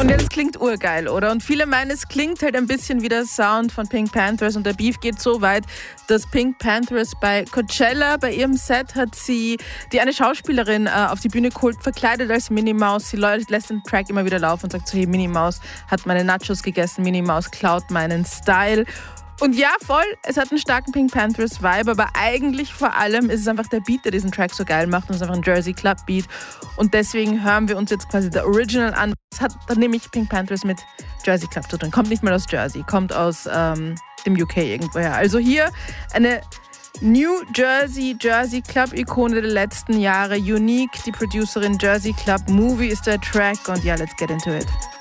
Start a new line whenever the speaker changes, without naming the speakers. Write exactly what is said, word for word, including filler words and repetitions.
Und ja, das klingt urgeil, oder? Und viele meinen, es klingt halt ein bisschen wie der Sound von Pink Panthers und der Beef geht so weit, dass Pink Panthers bei Coachella, bei ihrem Set hat sie die eine Schauspielerin äh, auf die Bühne geholt, verkleidet als Minnie Maus. Sie lässt den Track immer wieder laufen und sagt so, hey, Minnie Maus hat meine Nachos gegessen, Minnie Maus klaut meinen Style. Und ja, voll, es hat einen starken Pink Panthers Vibe, aber eigentlich vor allem ist es einfach der Beat, der diesen Track so geil macht, und es ist einfach ein Jersey Club Beat. Und deswegen hören wir uns jetzt quasi der Original an. Das hat dann nämlich Pink Panthers mit Jersey Club zu tun. Kommt nicht mal aus Jersey, kommt aus ähm, dem U K irgendwoher. Also hier eine New Jersey Jersey Club Ikone der letzten Jahre. Unique, die Producerin, Jersey Club Movie ist der Track und ja, let's get into it.